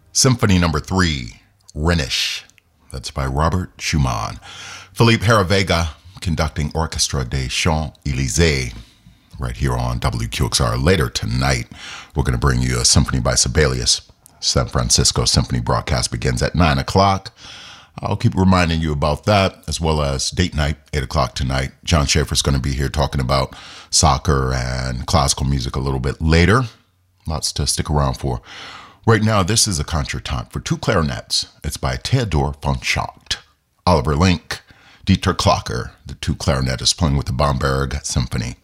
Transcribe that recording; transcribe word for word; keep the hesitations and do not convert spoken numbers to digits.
Symphony Number Three, Rhenish. That's by Robert Schumann. Philippe Haravega conducting Orchestra des Champs-Élysées right here on W Q X R. Later tonight, we're going to bring you a symphony by Sibelius. San Francisco Symphony broadcast begins at nine o'clock. I'll keep reminding you about that, as well as date night, eight o'clock tonight. John Schaefer's going to be here talking about soccer and classical music a little bit later. Lots to stick around for. Right now, this is a concertante for two clarinets. It's by Theodor von Schacht. Oliver Link, Dieter Klocker, the two clarinetists playing with the Bamberg Symphony.